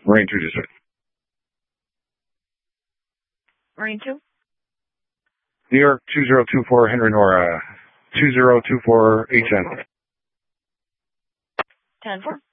Marine 226. Marine 2? New York 2024 Henry Nora 2024 HN. 10-4.